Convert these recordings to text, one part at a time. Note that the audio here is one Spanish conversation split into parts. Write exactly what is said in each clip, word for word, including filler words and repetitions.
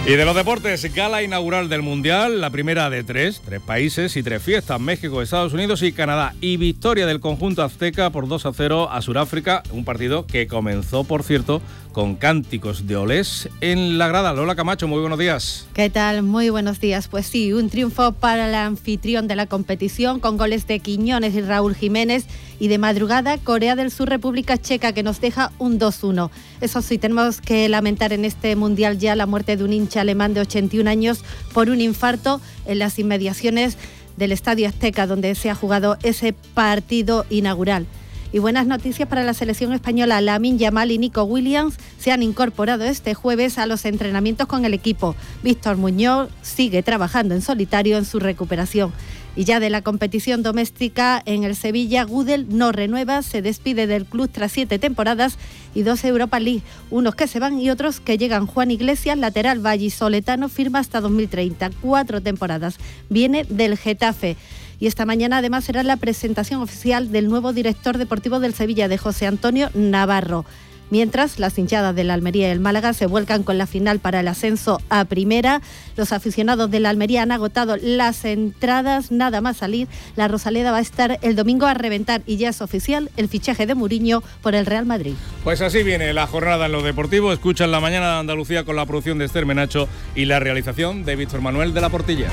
Y de los deportes, gala inaugural del Mundial, la primera de tres, tres países y tres fiestas, México, Estados Unidos y Canadá. Y victoria del conjunto azteca por dos a cero a Sudáfrica, un partido que comenzó, por cierto, con cánticos de olés en la grada. Lola Camacho, muy buenos días. ¿Qué tal? Muy buenos días. Pues sí, un triunfo para el anfitrión de la competición con goles de Quiñones y Raúl Jiménez. Y de madrugada, Corea del Sur, República Checa, que nos deja un dos uno. Eso sí, tenemos que lamentar en este Mundial ya la muerte de un hincha alemán de ochenta y un años por un infarto en las inmediaciones del Estadio Azteca, donde se ha jugado ese partido inaugural. Y buenas noticias para la selección española. Lamine Yamal y Nico Williams se han incorporado este jueves a los entrenamientos con el equipo. Víctor Muñoz sigue trabajando en solitario en su recuperación. Y ya de la competición doméstica en el Sevilla, Gudel no renueva, se despide del club tras siete temporadas y dos Europa League, unos que se van y otros que llegan. Juan Iglesias, lateral vallisoletano, firma hasta dos mil treinta, cuatro temporadas, viene del Getafe. Y esta mañana además será la presentación oficial del nuevo director deportivo del Sevilla, de José Antonio Navarro. Mientras, las hinchadas de la Almería y el Málaga se vuelcan con la final para el ascenso a primera. Los aficionados de la Almería han agotado las entradas, nada más salir. La Rosaleda va a estar el domingo a reventar y ya es oficial el fichaje de Mourinho por el Real Madrid. Pues así viene la jornada en lo deportivo. Escuchan La Mañana de Andalucía con la producción de Esther Menacho y la realización de Víctor Manuel de la Portilla.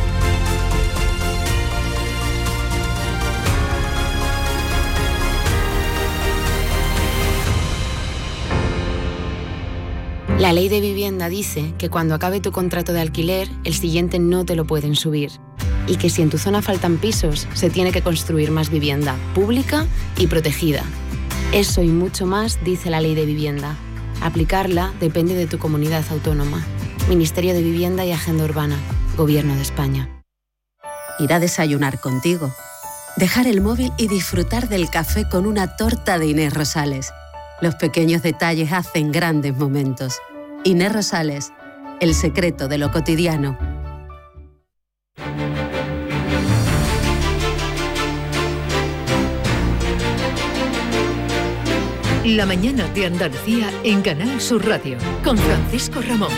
La ley de vivienda dice que cuando acabe tu contrato de alquiler, el siguiente no te lo pueden subir. Y que si en tu zona faltan pisos, se tiene que construir más vivienda, pública y protegida. Eso y mucho más dice la ley de vivienda. Aplicarla depende de tu comunidad autónoma. Ministerio de Vivienda y Agenda Urbana. Gobierno de España. Ir a desayunar contigo. Dejar el móvil y disfrutar del café con una torta de Inés Rosales. Los pequeños detalles hacen grandes momentos. Inés Rosales, el secreto de lo cotidiano. La mañana de Andalucía en Canal Sur Radio, con Francisco Ramón.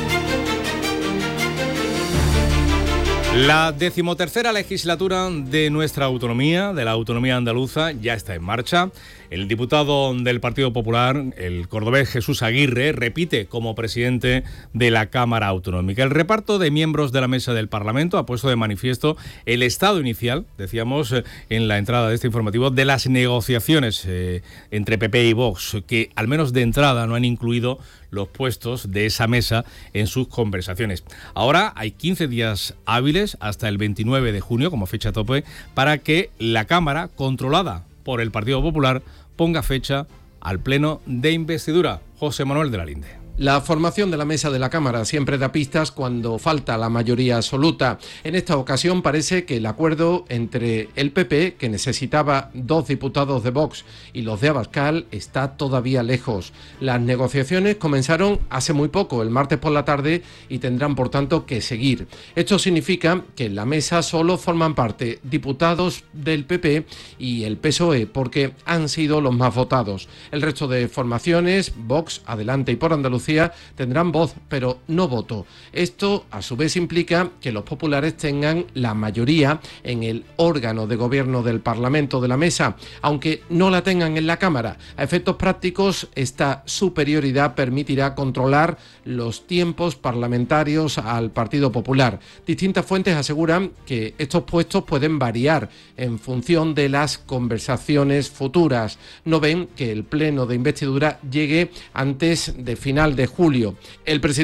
La decimotercera legislatura de nuestra autonomía, de la autonomía andaluza, ya está en marcha. El diputado del Partido Popular, el cordobés Jesús Aguirre, repite como presidente de la Cámara Autonómica. El reparto de miembros de la mesa del Parlamento ha puesto de manifiesto el estado inicial, decíamos en la entrada de este informativo, de las negociaciones eh, entre P P y Vox, que al menos de entrada no han incluido los puestos de esa mesa en sus conversaciones. Ahora hay quince días hábiles hasta el veintinueve de junio como fecha tope para que la Cámara, controlada por el Partido Popular, ponga fecha al pleno de investidura. José Manuel de la Linde. La formación de la mesa de la Cámara siempre da pistas cuando falta la mayoría absoluta. En esta ocasión parece que el acuerdo entre el P P, que necesitaba dos diputados de Vox, y los de Abascal está todavía lejos. Las negociaciones comenzaron hace muy poco, el martes por la tarde, y tendrán por tanto que seguir. Esto significa que en la mesa solo forman parte diputados del P P y el P S O E, porque han sido los más votados. El resto de formaciones, Vox, Adelante y Por Andalucía, tendrán voz, pero no voto. Esto, a su vez, implica que los populares tengan la mayoría en el órgano de gobierno del Parlamento de la mesa, aunque no la tengan en la Cámara. A efectos prácticos, esta superioridad permitirá controlar los tiempos parlamentarios al Partido Popular. Distintas fuentes aseguran que estos puestos pueden variar en función de las conversaciones futuras. No ven que el pleno de investidura llegue antes de final de julio. El presidente